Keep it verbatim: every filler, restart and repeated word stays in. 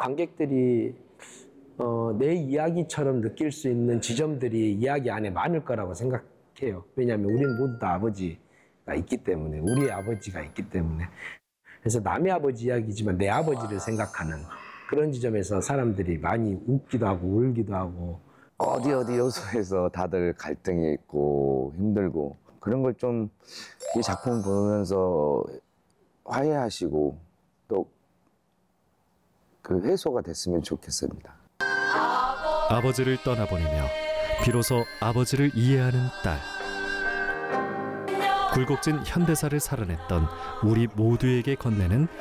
관객들이 어, 내 이야기처럼 느낄 수 있는 지점들이 이야기 안에 많을 거라고 생각해요. 왜냐하면 우리는 모두 다 아버지가 있기 때문에, 우리의 아버지가 있기 때문에. 그래서 남의 아버지 이야기지만 내 아버지를 생각하는 그런 지점에서 사람들이 많이 웃기도 하고 울기도 하고. 어디 어디 요소에서 다들 갈등이 있고 힘들고 그런 걸 좀 이 작품 보면서 화해하시고 또 그 해소가 됐으면 좋겠습니다. 아버지를 떠나보내며 비로소 아버지를 이해하는 딸. 굴곡진 현대사를 살아냈던 우리 모두에게 건네는